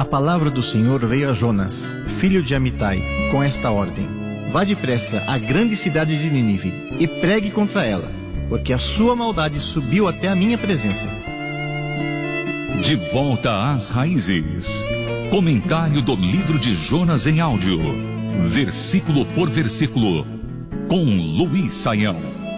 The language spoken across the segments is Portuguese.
A palavra do Senhor veio a Jonas, filho de Amitai, com esta ordem: vá depressa à grande cidade de Nínive e pregue contra ela, porque a sua maldade subiu até a minha presença. De volta às raízes. Comentário do livro de Jonas em áudio, versículo por versículo, com Luiz Saião.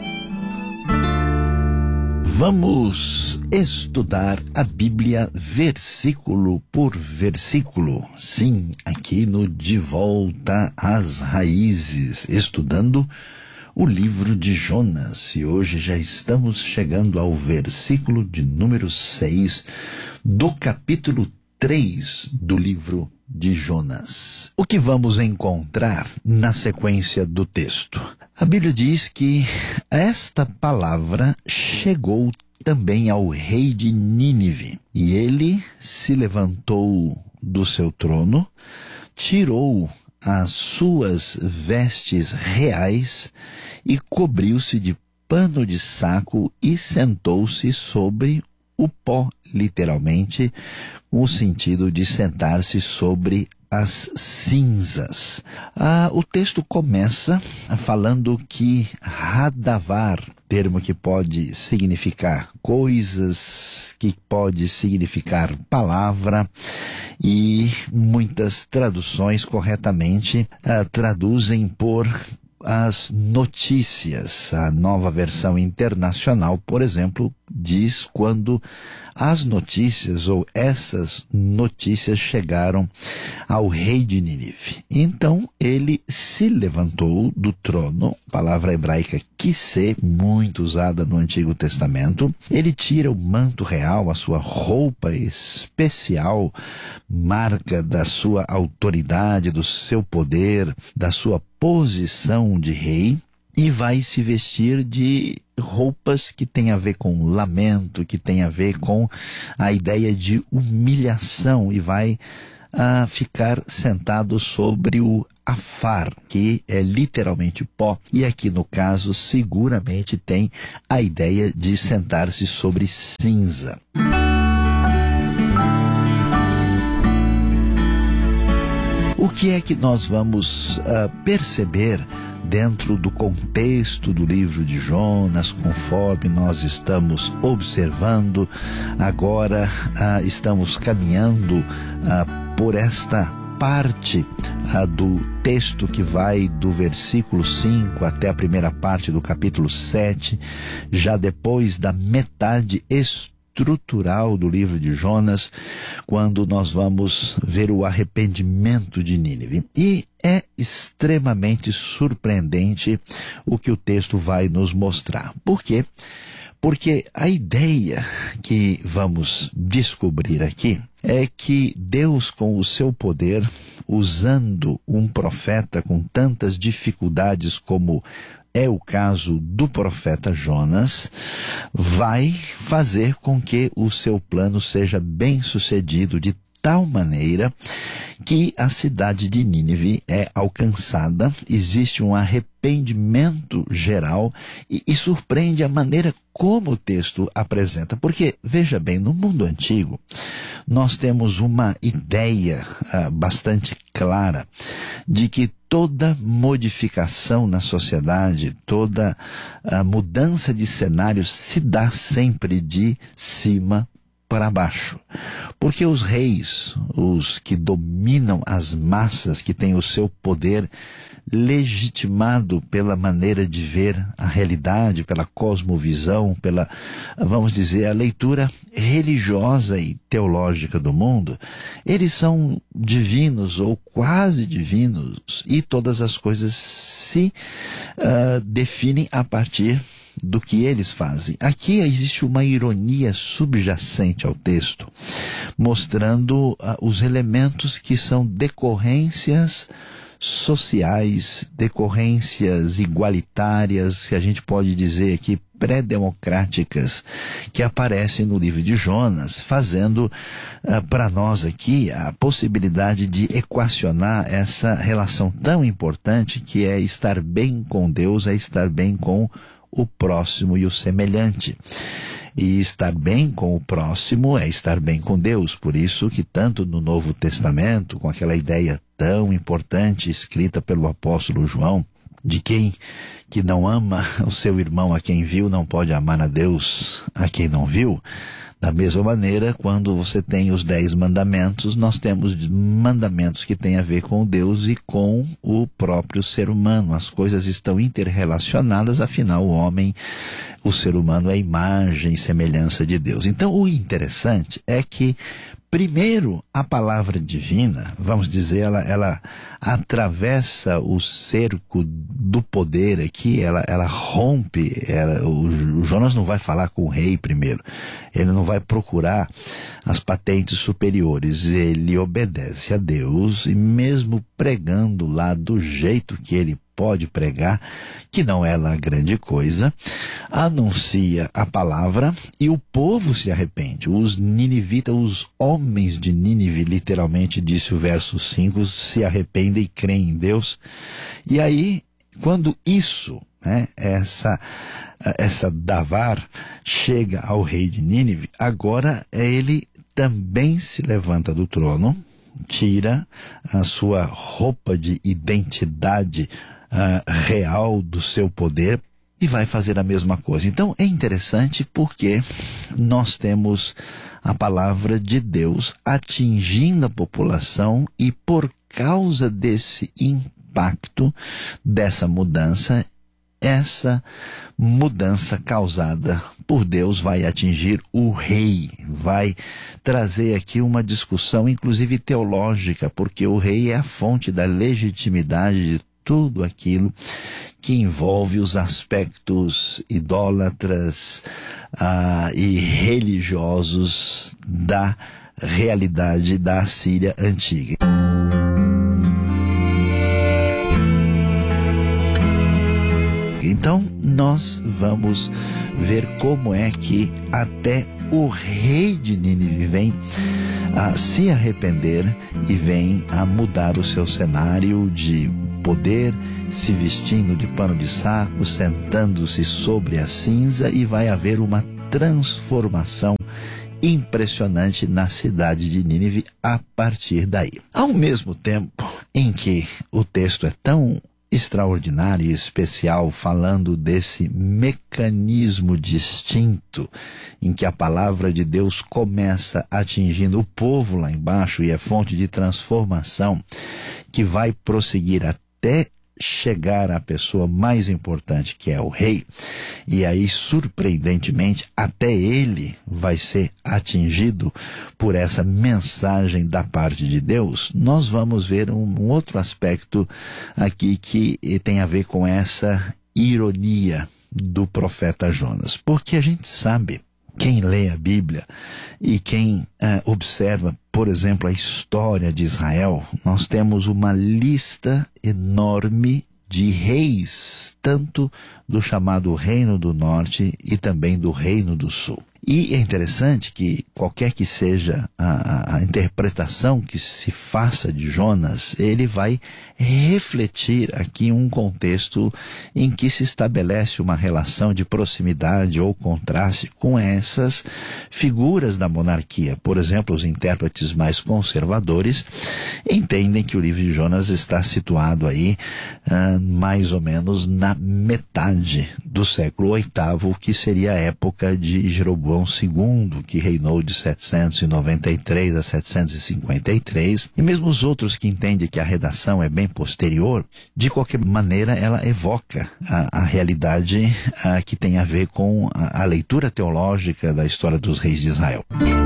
Vamos estudar a Bíblia versículo por versículo. Sim, aqui no De Volta às Raízes, estudando o livro de Jonas. E hoje já estamos chegando ao versículo de número 6 do capítulo 3 do livro de Jonas. O que vamos encontrar na sequência do texto? A Bíblia diz que esta palavra chegou também ao rei de Nínive, e ele se levantou do seu trono, tirou as suas vestes reais e cobriu-se de pano de saco e sentou-se sobre o pó, literalmente, com o sentido de sentar-se sobre as cinzas. O texto começa falando que Radavar, termo que pode significar coisas, que pode significar palavra, e muitas traduções corretamente traduzem por as notícias. A Nova Versão Internacional, por exemplo, diz quando as notícias ou essas notícias chegaram ao rei de Nínive. Então ele se levantou do trono, palavra hebraica kissê, muito usada no Antigo Testamento. Ele tira o manto real, a sua roupa especial, marca da sua autoridade, do seu poder, da sua posição de rei, e vai se vestir de roupas que tem a ver com lamento, que tem a ver com a ideia de humilhação, e vai ficar sentado sobre o afar, que é literalmente pó, e aqui no caso seguramente tem a ideia de sentar-se sobre cinza. O que é que nós vamos perceber dentro do contexto do livro de Jonas, conforme nós estamos observando? Agora estamos caminhando por esta parte do texto que vai do versículo 5 até a primeira parte do capítulo 7, já depois da metade estrutural do livro de Jonas, quando nós vamos ver o arrependimento de Nínive. E é extremamente surpreendente o que o texto vai nos mostrar. Por quê? Porque a ideia que vamos descobrir aqui é que Deus, com o seu poder, usando um profeta com tantas dificuldades como é o caso do profeta Jonas, vai fazer com que o seu plano seja bem sucedido de tal maneira que a cidade de Nínive é alcançada, existe um arrependimento geral e surpreende a maneira como o texto apresenta. Porque, veja bem, no mundo antigo, nós temos uma ideia bastante clara de que toda modificação na sociedade, toda mudança de cenário se dá sempre de cima para baixo. Porque os reis, os que dominam as massas, que têm o seu poder legitimado pela maneira de ver a realidade, pela cosmovisão, pela, vamos dizer, a leitura religiosa e teológica do mundo, eles são divinos ou quase divinos, e todas as coisas se definem a partir do que eles fazem. Aqui existe uma ironia subjacente ao texto, mostrando os elementos que são decorrências sociais, decorrências igualitárias, que a gente pode dizer aqui pré-democráticas, que aparecem no livro de Jonas, fazendo para nós aqui a possibilidade de equacionar essa relação tão importante que é estar bem com Deus, é estar bem com o próximo e o semelhante. E estar bem com o próximo é estar bem com Deus. Por isso que tanto no Novo Testamento, com aquela ideia tão importante escrita pelo apóstolo João, de quem que não ama o seu irmão a quem viu, não pode amar a Deus a quem não viu. Da mesma maneira, quando você tem os 10 mandamentos, nós temos mandamentos que têm a ver com Deus e com o próprio ser humano. As coisas estão interrelacionadas, afinal o ser humano é a imagem e semelhança de Deus. Então, o interessante é que primeiro, a palavra divina, vamos dizer, ela atravessa o cerco do poder aqui, ela rompe, o Jonas não vai falar com o rei primeiro, ele não vai procurar as patentes superiores, ele obedece a Deus e mesmo pregando lá do jeito que ele pode pregar, que não é lá grande coisa, anuncia a palavra e o povo se arrepende. Os ninivitas, os homens de Nínive, literalmente disse o verso 5, se arrependem e creem em Deus. E aí, quando isso, essa davar chega ao rei de Nínive, agora ele também se levanta do trono, tira a sua roupa de identidade real do seu poder e vai fazer a mesma coisa. Então é interessante porque nós temos a palavra de Deus atingindo a população e por causa desse impacto, dessa mudança, essa mudança causada por Deus vai atingir o rei, vai trazer aqui uma discussão inclusive teológica, porque o rei é a fonte da legitimidade de tudo aquilo que envolve os aspectos idólatras e religiosos da realidade da Assíria antiga. Então, nós vamos ver como é que até o rei de Nínive vem a se arrepender e vem a mudar o seu cenário de poder, se vestindo de pano de saco, sentando-se sobre a cinza, e vai haver uma transformação impressionante na cidade de Nínive a partir daí. Ao mesmo tempo em que o texto é tão extraordinário e especial, falando desse mecanismo distinto em que a palavra de Deus começa atingindo o povo lá embaixo e é fonte de transformação que vai prosseguir até chegar à pessoa mais importante, que é o rei, e aí surpreendentemente até ele vai ser atingido por essa mensagem da parte de Deus. Nós vamos ver um outro aspecto aqui que tem a ver com essa ironia do profeta Jonas, porque a gente sabe, quem lê a Bíblia e quem observa, por exemplo, a história de Israel, nós temos uma lista enorme de reis, tanto do chamado Reino do Norte e também do Reino do Sul. E é interessante que qualquer que seja a interpretação que se faça de Jonas, ele vai refletir aqui um contexto em que se estabelece uma relação de proximidade ou contraste com essas figuras da monarquia. Por exemplo, os intérpretes mais conservadores entendem que o livro de Jonas está situado aí mais ou menos na metade do século VIII, que seria a época de Jeroboão II, que reinou de 793 a 753, e mesmo os outros que entendem que a redação é bem posterior, de qualquer maneira ela evoca a realidade que tem a ver com a leitura teológica da história dos reis de Israel.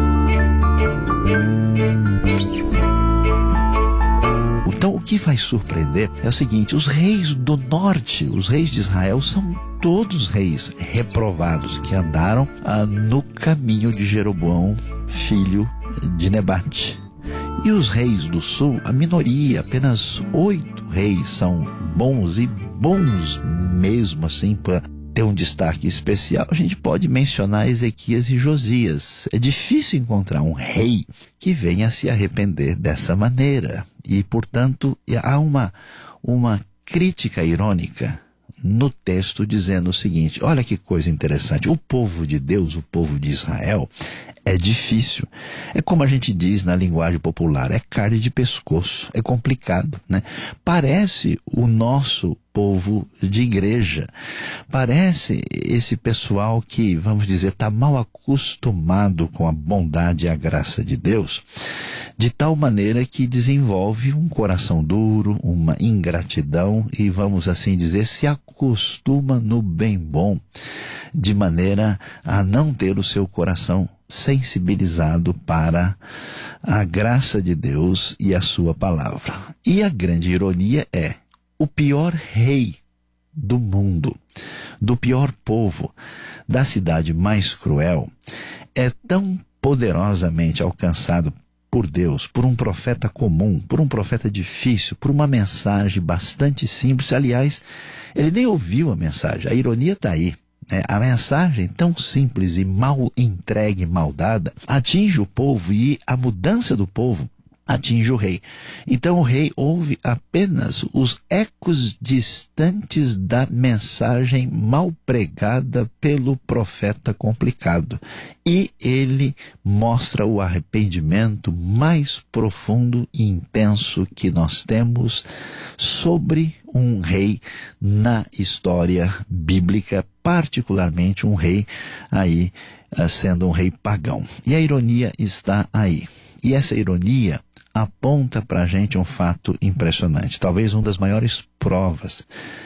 Então, o que vai surpreender é o seguinte: os reis do norte, os reis de Israel, são todos reis reprovados que andaram no caminho de Jeroboão, filho de Nebate. E os reis do sul, a minoria, apenas 8 reis são bons, e bons mesmo assim, para ter um destaque especial. A gente pode mencionar Ezequias e Josias. É difícil encontrar um rei que venha se arrepender dessa maneira. E, portanto, há uma crítica irônica no texto dizendo o seguinte, olha que coisa interessante, o povo de Deus, o povo de Israel, é difícil. É como a gente diz na linguagem popular, é carne de pescoço, é complicado, né? Parece o nosso povo de igreja, parece esse pessoal que, vamos dizer, está mal acostumado com a bondade e a graça de Deus, de tal maneira que desenvolve um coração duro, uma ingratidão e, vamos assim dizer, se acostuma no bem bom, de maneira a não ter o seu coração sensibilizado para a graça de Deus e a sua palavra. E a grande ironia é, o pior rei do mundo, do pior povo, da cidade mais cruel, é tão poderosamente alcançado por Deus, por um profeta comum, por um profeta difícil, por uma mensagem bastante simples. Aliás, ele nem ouviu a mensagem, a ironia está aí. A mensagem tão simples e mal entregue, mal dada, atinge o povo e a mudança do povo atinge o rei. Então o rei ouve apenas os ecos distantes da mensagem mal pregada pelo profeta complicado. E ele mostra o arrependimento mais profundo e intenso que nós temos sobre um rei na história bíblica, particularmente um rei aí sendo um rei pagão. E a ironia está aí. E essa ironia aponta para a gente um fato impressionante, talvez uma das maiores provas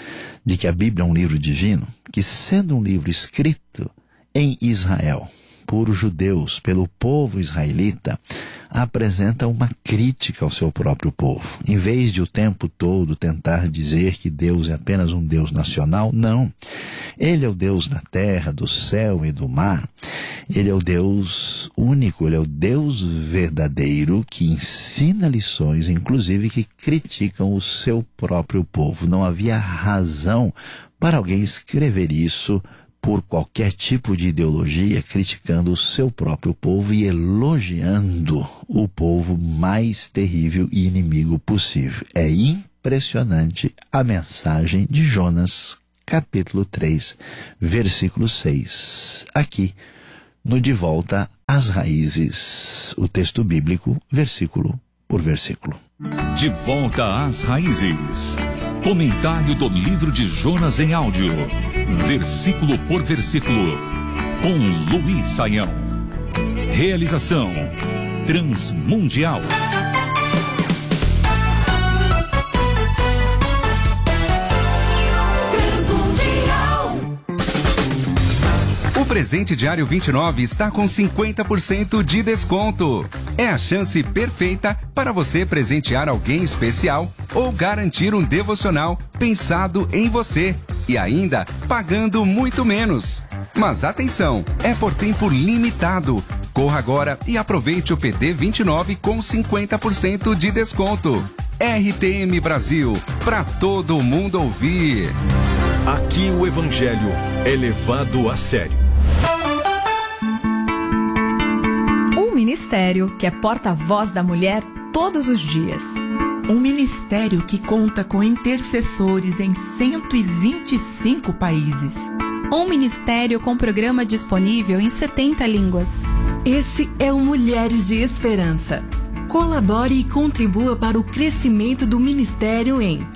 de que a Bíblia é um livro divino, que sendo um livro escrito em Israel, por judeus, pelo povo israelita, apresenta uma crítica ao seu próprio povo. Em vez de o tempo todo tentar dizer que Deus é apenas um Deus nacional, não. Ele é o Deus da terra, do céu e do mar. Ele é o Deus único, ele é o Deus verdadeiro que ensina lições, inclusive que criticam o seu próprio povo. Não havia razão para alguém escrever isso por qualquer tipo de ideologia, criticando o seu próprio povo e elogiando o povo mais terrível e inimigo possível. É impressionante a mensagem de Jonas, capítulo 3, versículo 6. Aqui, no De Volta às Raízes, o texto bíblico, versículo por versículo. De Volta às Raízes. Comentário do livro de Jonas em áudio, versículo por versículo, com Luiz Saião. Realização Transmundial. O presente diário 29 está com 50% de desconto. É a chance perfeita para você presentear alguém especial ou garantir um devocional pensado em você e ainda pagando muito menos. Mas atenção, é por tempo limitado. Corra agora e aproveite o PD 29 com 50% de desconto. RTM Brasil, para todo mundo ouvir. Aqui o Evangelho é levado a sério. Um ministério que é porta-voz da mulher todos os dias. Um ministério que conta com intercessores em 125 países. Um ministério com programa disponível em 70 línguas. Esse é o Mulheres de Esperança. Colabore e contribua para o crescimento do ministério em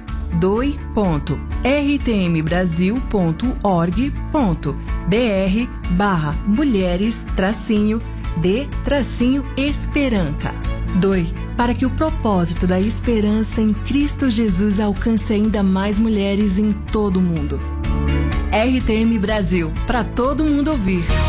doi.rtmbrasil.org.br/mulheres-de-esperanca. Doe para que o propósito da esperança em Cristo Jesus alcance ainda mais mulheres em todo o mundo. RTM Brasil, para todo mundo ouvir.